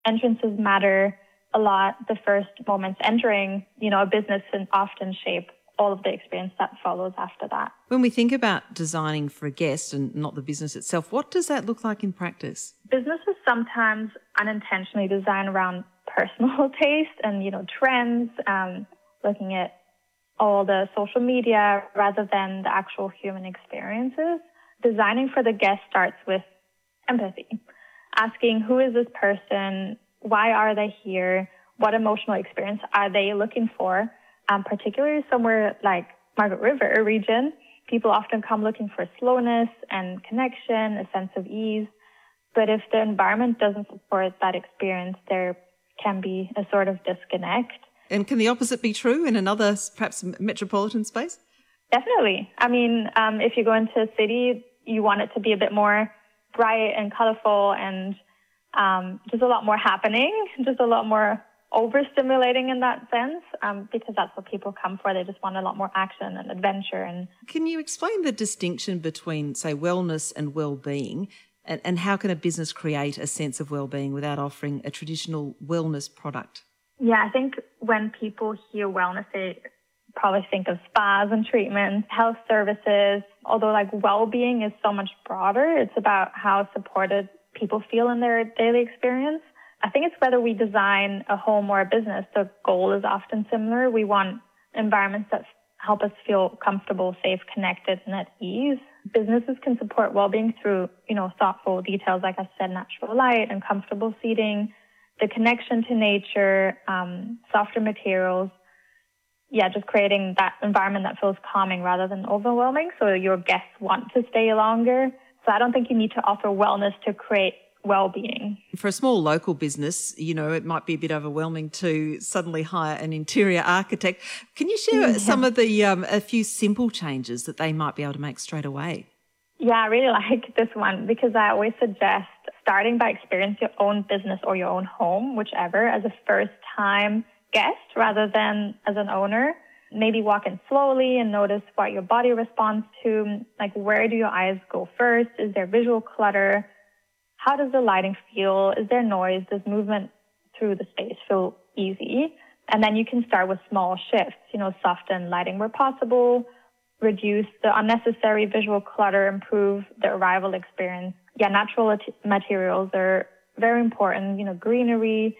Entrances matter a lot. The first moments entering, a business can often shape all of the experience that follows after that. When we think about designing for a guest and not the business itself, what does that look like in practice? Businesses sometimes unintentionally design around personal taste and, trends, looking at all the social media rather than the actual human experiences. Designing for the guest starts with empathy, asking who is this person, why are they here, what emotional experience are they looking for. Particularly somewhere like Margaret River region, people often come looking for slowness and connection, a sense of ease. But if the environment doesn't support that experience, there can be a sort of disconnect. And can the opposite be true in another, perhaps, metropolitan space? Definitely. I mean, if you go into a city, you want it to be a bit more bright and colorful and just a lot more happening, just a lot more overstimulating in that sense, because that's what people come for. They just want a lot more action and adventure. And can you explain the distinction between, say, wellness and well-being, and how can a business create a sense of well-being without offering a traditional wellness product? Yeah, I think when people hear wellness, they probably think of spas and treatments, health services, although well-being is so much broader. It's about how supported people feel in their daily experience. I think it's whether we design a home or a business, the goal is often similar. We want environments that help us feel comfortable, safe, connected, and at ease. Businesses can support well-being through, thoughtful details, like I said, natural light and comfortable seating, the connection to nature, softer materials. Yeah, just creating that environment that feels calming rather than overwhelming, so your guests want to stay longer. So I don't think you need to offer wellness to create well-being. For a small local business, it might be a bit overwhelming to suddenly hire an interior architect. Can you share some of the a few simple changes that they might be able to make straight away? Yeah, I really like this one because I always suggest starting by experiencing your own business or your own home, whichever, as a first-time guest rather than as an owner. Maybe walk in slowly and notice what your body responds to. Where do your eyes go first? Is there visual clutter? How does the lighting feel? Is there noise? Does movement through the space feel easy? And then you can start with small shifts, soften lighting where possible, reduce the unnecessary visual clutter, improve the arrival experience. Yeah, natural materials are very important, greenery,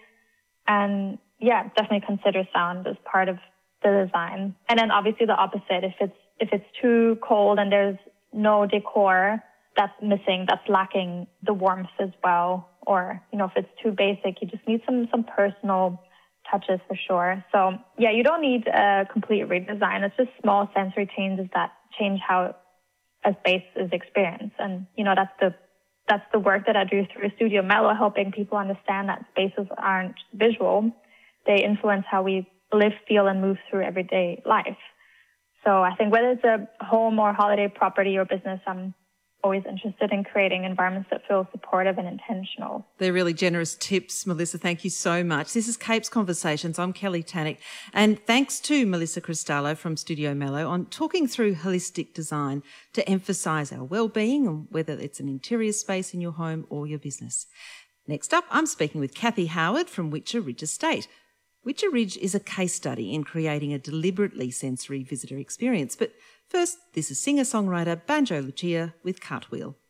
and yeah, definitely consider sound as part of the design. And then obviously the opposite, if it's too cold and there's no decor, that's missing, that's lacking the warmth as well. Or, if it's too basic, you just need some personal touches for sure. So yeah, you don't need a complete redesign. It's just small sensory changes that change how a space is experienced. And, that's the work that I do through Studio Mellow, helping people understand that spaces aren't visual. They influence how we live, feel, and move through everyday life. So I think whether it's a home or holiday property or business, I'm always interested in creating environments that feel supportive and intentional. They're really generous tips, Melissa. Thank you so much. This is Capes Conversations. I'm Kelly Tannick. And thanks to Melissa Cristallo from Studio Mellow on talking through holistic design to emphasise our well-being, and whether it's an interior space in your home or your business. Next up, I'm speaking with Kathy Howard from Witcher Ridge Estate. Witcher Ridge is a case study in creating a deliberately sensory visitor experience. But first, this is singer-songwriter Banjo Lucia with Cartwheel.